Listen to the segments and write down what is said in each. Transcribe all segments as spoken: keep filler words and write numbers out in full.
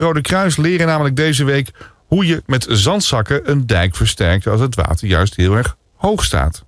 Rode Kruis leren namelijk deze week hoe je met zandzakken een dijk versterkt als het water juist heel erg hoog staat.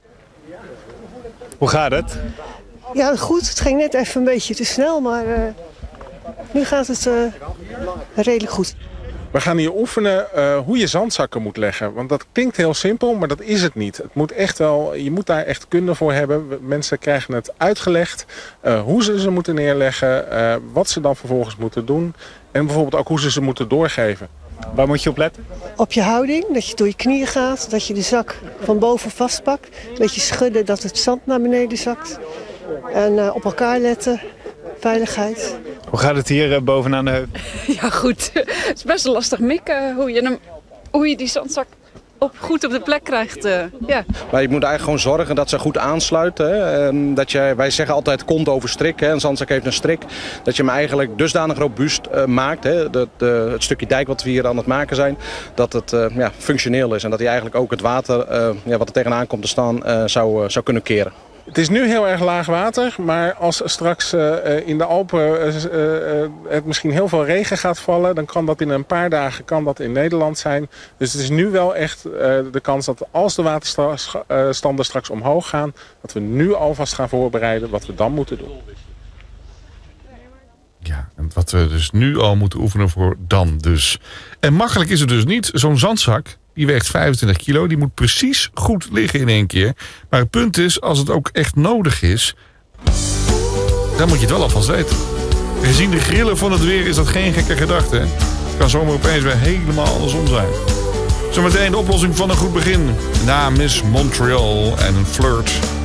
Hoe gaat het? Ja, goed. Het ging net even een beetje te snel, maar uh, nu gaat het uh, redelijk goed. We gaan hier oefenen uh, hoe je zandzakken moet leggen. Want dat klinkt heel simpel, maar dat is het niet. Het moet echt wel, je moet daar echt kunde voor hebben. Mensen krijgen het uitgelegd. Uh, hoe ze ze moeten neerleggen. Uh, wat ze dan vervolgens moeten doen. En bijvoorbeeld ook hoe ze ze moeten doorgeven. Waar moet je op letten? Op je houding, dat je door je knieën gaat. Dat je de zak van boven vastpakt. Een beetje schudden dat het zand naar beneden zakt. En uh, op elkaar letten. Veiligheid. Hoe gaat het hier uh, bovenaan de heup? Ja, goed. Het is best lastig mikken hoe je, hem, hoe je die zandzak op, goed op de plek krijgt. Uh, yeah. Maar je moet eigenlijk gewoon zorgen dat ze goed aansluiten. Hè. En dat je, wij zeggen altijd kont over strik. Hè. Een zandzak heeft een strik. Dat je hem eigenlijk dusdanig robuust uh, maakt. Hè. De, de, het stukje dijk wat we hier aan het maken zijn. Dat het uh, ja, functioneel is. En dat hij eigenlijk ook het water uh, ja, wat er tegenaan komt te staan uh, zou, uh, zou kunnen keren. Het is nu heel erg laag water, maar als straks uh, in de Alpen uh, uh, het misschien heel veel regen gaat vallen, dan kan dat in een paar dagen kan dat in Nederland zijn. Dus het is nu wel echt uh, de kans dat als de waterstanden straks omhoog gaan, dat we nu alvast gaan voorbereiden wat we dan moeten doen. Ja, en wat we dus nu al moeten oefenen voor dan dus. En makkelijk is het dus niet. Zo'n zandzak, die weegt vijfentwintig kilo. Die moet precies goed liggen in één keer. Maar het punt is, als het ook echt nodig is, dan moet je het wel alvast weten. Gezien de grillen van het weer is dat geen gekke gedachte. Het kan zomaar opeens weer helemaal andersom zijn. Zometeen de oplossing van een goed begin. Na Miss Montreal en een flirt.